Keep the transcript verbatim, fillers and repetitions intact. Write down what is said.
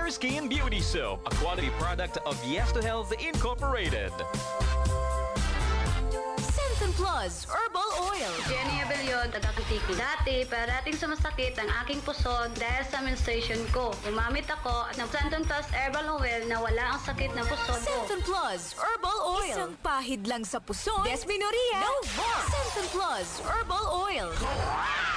Hair, Skin, Beauty Soap, a quality product of Yes to Health Incorporated. Centum Plus Herbal Oil. Jenny Abellion, taga-Kutiki. Dati, parating sumasakit ang aking puson dahil sa menstruation ko. Gumamit ako ng Centum Plus Herbal Oil na wala ang sakit ng puson ko. Centum Plus Herbal Oil. Isang pahid lang sa puson. Desmenorrhea. No more. Centum Plus Herbal Oil.